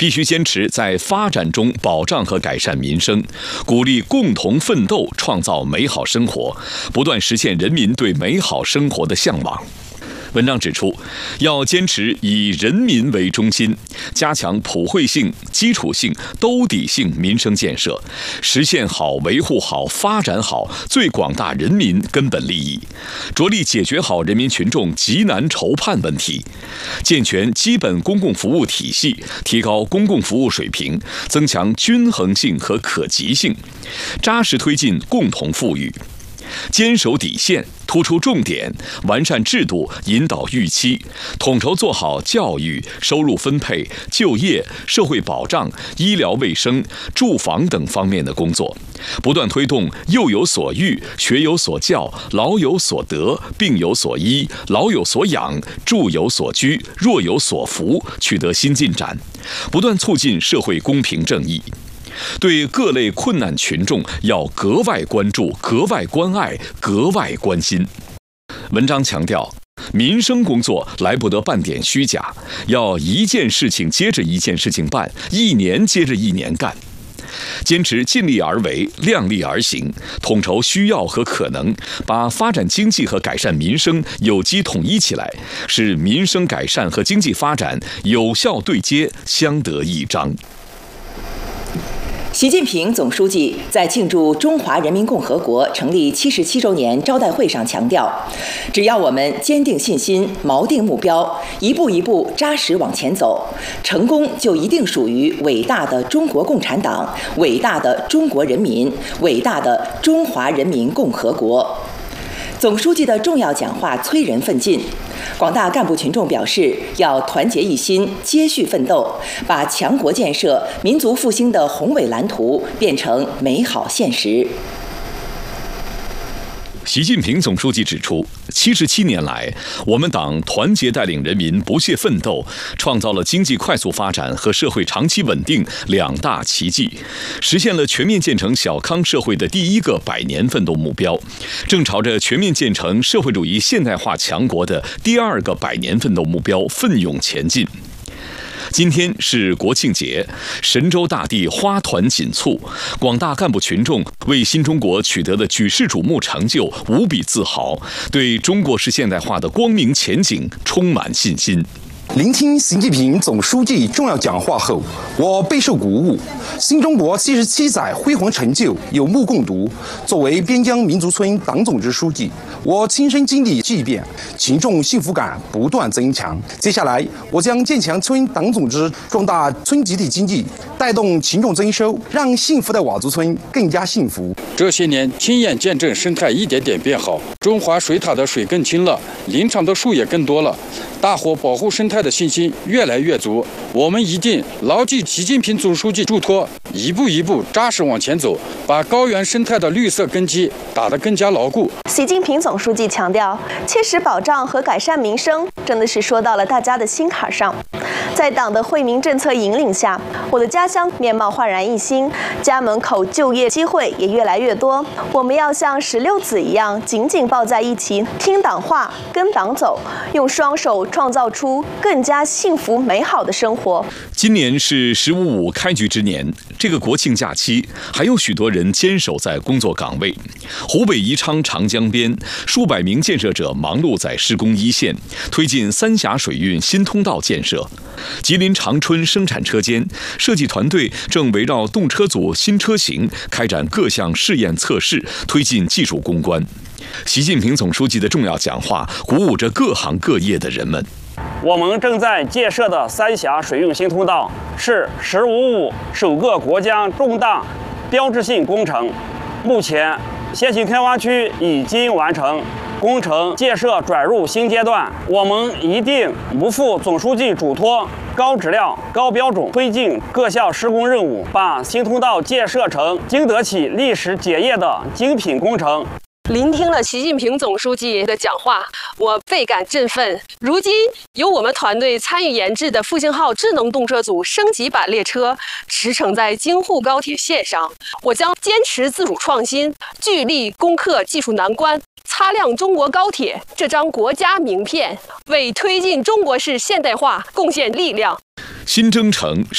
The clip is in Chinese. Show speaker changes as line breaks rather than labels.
必须坚持在发展中保障和改善民生，鼓励共同奋斗，创造美好生活，不断实现人民对美好生活的向往。文章指出，要坚持以人民为中心，加强普惠性、基础性、兜底性民生建设，实现好、维护好、发展好最广大人民根本利益，着力解决好人民群众急难愁盼问题，健全基本公共服务体系，提高公共服务水平，增强均衡性和可及性，扎实推进共同富裕。坚守底线，突出重点，完善制度，引导预期，统筹做好教育、收入分配、就业、社会保障、医疗卫生、住房等方面的工作，不断推动幼有所育、学有所教、老有所得、病有所医、老有所养、住有所居、弱有所扶，取得新进展，不断促进社会公平正义。对各类困难群众要格外关注、格外关爱、格外关心。文章强调，民生工作来不得半点虚假，要一件事情接着一件事情办，一年接着一年干。坚持尽力而为、量力而行，统筹需要和可能，把发展经济和改善民生有机统一起来，使民生改善和经济发展有效对接、相得益彰。
习近平总书记在庆祝中华人民共和国成立77周年招待会上强调，只要我们坚定信心、锚定目标，一步一步扎实往前走，成功就一定属于伟大的中国共产党、伟大的中国人民、伟大的中华人民共和国。总书记的重要讲话催人奋进，广大干部群众表示要团结一心，接续奋斗，把强国建设、民族复兴的宏伟蓝图变成美好现实。
习近平总书记指出，77年来，我们党团结带领人民不懈奋斗，创造了经济快速发展和社会长期稳定两大奇迹，实现了全面建成小康社会的第一个100年奋斗目标，正朝着全面建成社会主义现代化强国的第2个100年奋斗目标奋勇前进。今天是国庆节，神州大地花团锦簇，广大干部群众为新中国取得的举世瞩目成就无比自豪，对中国式现代化的光明前景充满信心。
聆听习近平总书记重要讲话后，我备受鼓舞。新中国77载辉煌成就有目共睹。作为边疆民族村党总支书记，我亲身经历巨变，群众幸福感不断增强。接下来，我将建强村党总支，壮大村集体经济，带动群众增收，让幸福的佤族村更加幸福。
这些年，亲眼见证生态一点点变好，中华水塔的水更清了，林场的树也更多了，大伙保护生态的信心越来越足。我们一定牢记习近平总书记嘱托，一步一步扎实往前走，把高原生态的绿色根基打得更加牢固。
习近平总书记强调，切实保障和改善民生，真的是说到了大家的心坎上。在党的惠民政策引领下，我的家乡面貌焕然一新，家门口就业机会也越来越多。我们要像16子一样，紧紧抱在一起，听党话，跟党走，用双手创造出更加幸福美好的生活。
今年是15.5开局之年，这个国庆假期，还有许多人坚守在工作岗位。湖北宜昌长江边，数百名建设者忙碌在施工一线，推进三峡水运新通道建设。吉林长春生产车间设计团队正围绕动车组新车型开展各项试验测试，推进技术攻关。习近平总书记的重要讲话鼓舞着各行各业的人们。
我们正在建设的三峡水运新通道是“15.5”首个国家重大标志性工程，目前先行开发区已经完成，工程建设转入新阶段。我们一定不负总书记嘱托，高质量、高标准推进各项施工任务，把新通道建设成经得起历史检验的精品工程。
聆听了习近平总书记的讲话，我倍感振奋。如今，由我们团队参与研制的复兴号智能动车组升级版列车驰骋在京沪高铁线上，我将坚持自主创新，聚力攻克技术难关，擦亮中国高铁这张国家名片，为推进中国式现代化贡献力量。
新征程